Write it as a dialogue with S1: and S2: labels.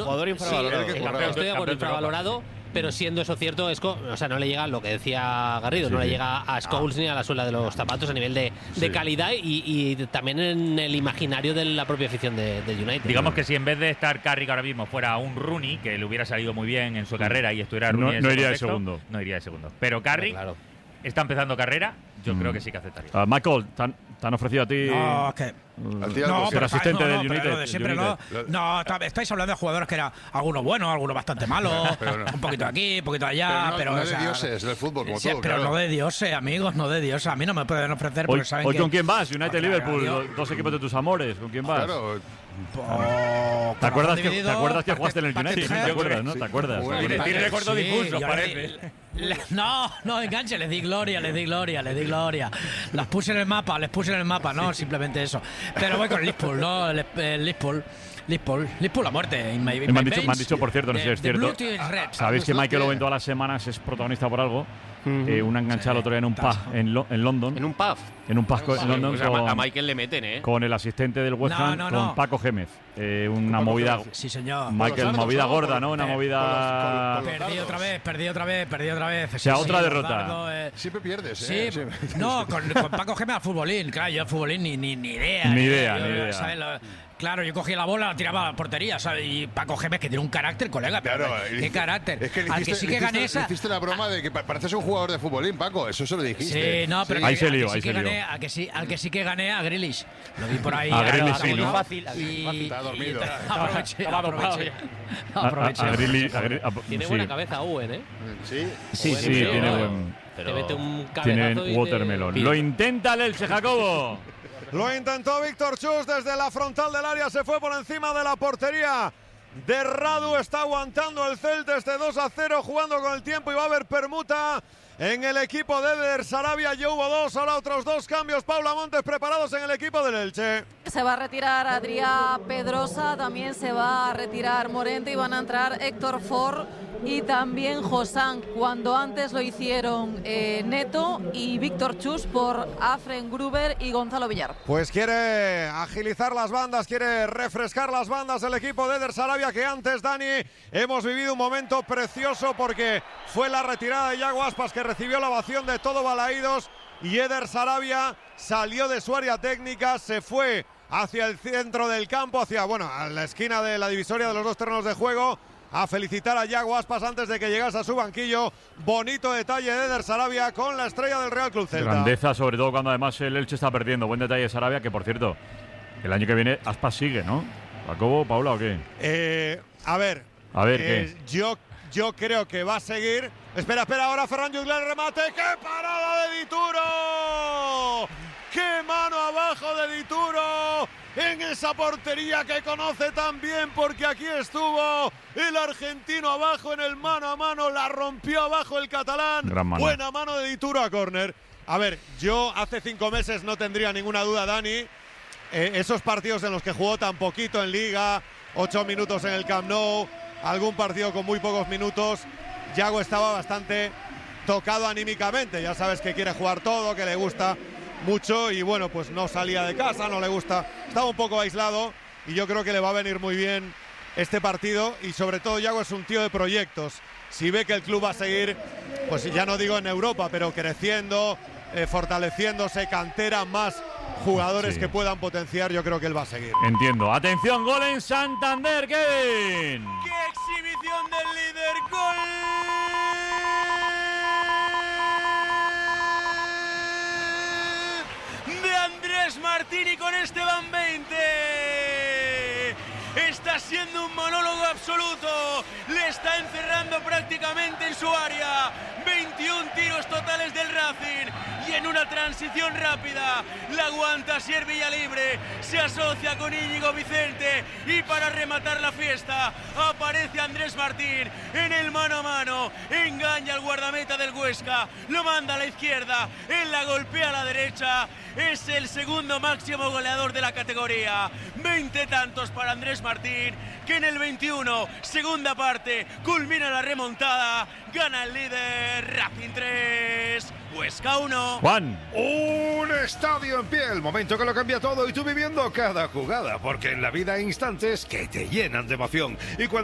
S1: jugador infravalorado.
S2: Estoy de acuerdo, infravalorado. Pero siendo eso cierto, o sea, no le llega lo que decía Garrido, no le llega a Scholes ni a la suela de los zapatos a nivel de calidad y también en el imaginario de la propia afición del United.
S3: Digamos que si en vez de estar Carrick ahora mismo fuera un Rooney, que le hubiera salido muy bien en su carrera y estuviera Rooney
S4: no iría de segundo.
S3: No iría de segundo. Pero Carrick está empezando carrera, yo creo que sí que acertaría.
S4: Michael, ¿te han ofrecido a ti?
S5: No, es que
S4: ser asistente del United?
S5: Pero de siempre no, estáis hablando de jugadores que eran algunos buenos, algunos bastante malos, un poquito de aquí, un poquito de allá.
S6: Pero no de dioses del fútbol, como todo.
S5: Pero no de dioses, amigos, no de dioses. A mí no me pueden ofrecer porque saben
S4: hoy
S5: que…
S4: ¿Con quién vas? United-Liverpool, dos equipos de tus amores. ¿Con quién vas?
S6: Claro.
S4: ¿Te acuerdas que jugaste en el United? ¿Te acuerdas, no? ¿Te acuerdas?
S3: Tiene recuerdos difusos, parece.
S5: No, enganche, les di gloria. Les puse en el mapa, no, simplemente eso. Pero voy con el Liverpool, ¿no? Liverpool a muerte.
S4: Me han dicho, por cierto, no sé si es cierto. Sabéis que Michael Owen todas las semanas es protagonista por algo. Una enganchada el otro día en un pub en London.
S1: ¿En un pub?
S4: En un pub en London.
S1: Pues a Michael le meten,
S4: con el asistente del West Ham, con Paco Gémez. Una movida.
S5: Sí, señor.
S4: Michael, movida gorda, ¿no? Una movida.
S5: Perdí otra vez.
S4: O sea, otra derrota.
S6: Siempre pierdes,
S5: Sí, no, con Paco Gémez al futbolín. Claro, yo al futbolín ni idea.
S4: Ni idea.
S5: ¿Sabes? Claro, yo cogía la bola, la tiraba a la portería, ¿sabes? Y Paco Gémez, que tiene un carácter, colega.
S6: Claro,
S5: ¿qué carácter?
S6: Es que hiciste la broma de que pareces un jugador de futbolín, Paco. Eso se lo dijiste.
S5: Sí, no, pero
S4: ahí se lió.
S5: Al que sí que gané a Grealish. Lo vi por ahí.
S4: A Grealish sí, ¿no?
S1: Fácil.
S6: Está dormido.
S5: Aproveché.
S2: Tiene buena cabeza Owen, ¿eh?
S4: Sí, tiene buen…
S2: Te mete un
S4: Tiene
S2: cabezazo
S4: watermelon. Lo intenta el Elche, Jacobo.
S7: Lo intentó Víctor Chus desde la frontal del área, se fue por encima de la portería de Radu. Está aguantando el Celta este 2-0, jugando con el tiempo y va a haber permuta en el equipo de Eder Sarabia. Ya hubo dos, ahora otros dos cambios. Paula Montes preparados en el equipo del Elche.
S8: Se va a retirar Adrià Pedrosa, también se va a retirar Morente y van a entrar Héctor Ford y también Josán, cuando antes lo hicieron Neto y Víctor Chus por Afren Gruber y Gonzalo Villar.
S7: Pues quiere agilizar las bandas, quiere refrescar las bandas el equipo de Eder Sarabia, que antes, Dani, hemos vivido un momento precioso porque fue la retirada de Yago Aspas, que recibió la ovación de todo Balaídos, y Eder Sarabia salió de su área técnica, se fue hacia el centro del campo, a la esquina de la divisoria de los dos terrenos de juego, a felicitar a Yago Aspas antes de que llegase a su banquillo. Bonito detalle de Eder Sarabia con la estrella del Real Club Celta.
S4: Grandeza, sobre todo cuando además el Elche está perdiendo. Buen detalle de Sarabia, que por cierto, el año que viene Aspas sigue, ¿no? ¿Jacobo, Paula o qué?
S7: A ver,
S4: ¿qué?
S7: Yo creo que va a seguir. Espera, ahora Ferran Jutglar, remate. ¡Qué parada de Dituro! ¡Qué mano abajo de Dituro! En esa portería que conoce tan bien, porque aquí estuvo el argentino abajo en el mano a mano, la rompió abajo el catalán. Buena mano de Dituro a córner. A ver, yo hace 5 meses no tendría ninguna duda, Dani, esos partidos en los que jugó tan poquito en Liga, 8 minutos en el Camp Nou, algún partido con muy pocos minutos, Yago estaba bastante tocado anímicamente. Ya sabes que quiere jugar todo, que le gusta mucho y bueno, pues no salía de casa, no le gusta, estaba un poco aislado y yo creo que le va a venir muy bien este partido y sobre todo Yago es un tío de proyectos. Si ve que el club va a seguir, pues ya no digo en Europa, pero creciendo, fortaleciéndose, cantera, más jugadores que puedan potenciar, yo creo que él va a seguir.
S4: Entiendo. Atención, gol en Santander, Kevin.
S9: ¡Qué exhibición del líder! ¡Gol! De Andrés Martini con Esteban 20. Está siendo un monólogo absoluto. Le está encerrando prácticamente en su área. 21 tiros totales del Racing. Y en una transición rápida la aguanta Asier Villalibre. Se asocia con Íñigo Vicente. Y para rematar la fiesta aparece Andrés Martín en el mano a mano. Engaña al guardameta del Huesca. Lo manda a la izquierda. Él la golpea a la derecha. Es el segundo máximo goleador de la categoría. 20 tantos para Andrés Martín, que en el 21, segunda parte, culmina la remontada. Gana el líder, Racing 3, Huesca 1.
S4: Juan.
S10: Un estadio en pie, el momento que lo cambia todo y tú viviendo cada jugada, porque en la vida hay instantes que te llenan de emoción. Y cuando